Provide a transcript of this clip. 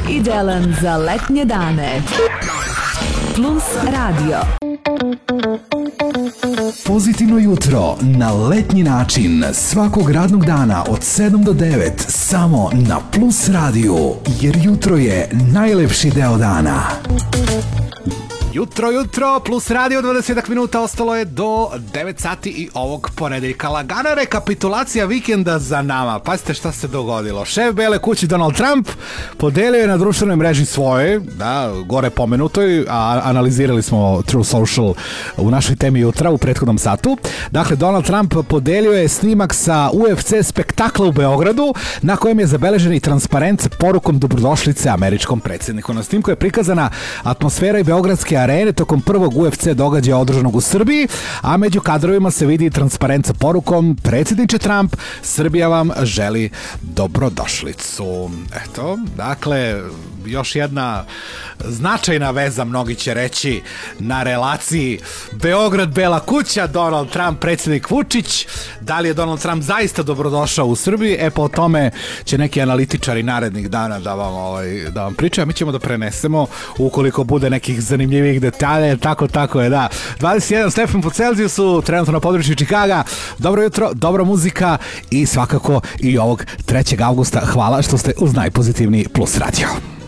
Idealan za letnje dane. Plus radio. Pozitivno jutro na letnji način svakog radnog dana od 7 do 9 samo na Plus radiju, jer jutro je najlepši deo dana. Jutro, Plus radio, 20 minuta, ostalo je do 9 sati i ovog ponedeljka. Lagana rekapitulacija vikenda za nama. Pazite šta se dogodilo. Šef Bele kuće Donald Trump podelio je na društvenoj mreži svoje, da, gore pomenutoj, a analizirali smo True Social u našoj temi jutra u prethodnom satu. Dakle, Donald Trump podelio je snimak sa UFC spektakla u Beogradu, na kojem je zabeležen i transparent sa porukom dobrodošlice američkom predsjedniku. Na snimku je prikazana atmosfera i beogradske arene tokom prvog UFC događaja održanog u Srbiji, a među kadrovima se vidi transparent sa porukom: predsjedniče Trump, Srbija vam želi dobrodošlicu. Eto, dakle, još jedna značajna veza, mnogi će reći, na relaciji Beograd Bela kuća, Donald Trump, predsjednik Vučić. Da li je Donald Trump zaista dobrodošao u Srbiji? Pa o tome će neki analitičari narednih dana da vam pričaju. Mi ćemo da prenesemo ukoliko bude nekih zanimljivih detalja. Tako je, da. 21 stepen po Celzijusu, trenutno na području Čikaga. Dobro jutro, dobra muzika i svakako i ovog 3. avgusta. Hvala što ste uz najpozitivniji Plus radio.